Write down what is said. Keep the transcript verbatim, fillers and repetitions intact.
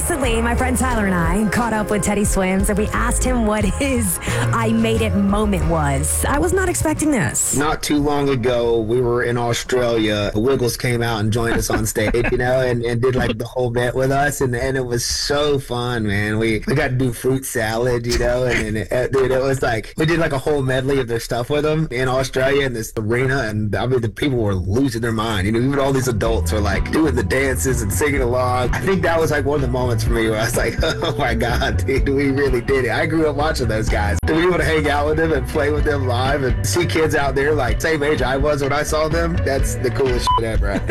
recently, my friend Tyler and I caught up with Teddy Swims and we asked him what his I made it moment was. I was not expecting this. Not too long ago, we were in Australia. The Wiggles came out and joined us on stage, you know, and, and did like the whole bit with us. And, and it was so fun, man. We, we got to do fruit salad, you know, and, and it, dude, it was like, we did like a whole medley of their stuff with them in Australia in this arena. And I mean, the people were losing their mind. You know, even all these adults were like doing the dances and singing along. I think that was like one of the moments for me where I was like, oh my God, dude, we really did it. I grew up watching those guys. To be able to hang out with them and play with them live and see kids out there like same age I was when I saw them, that's the coolest shit ever, I think.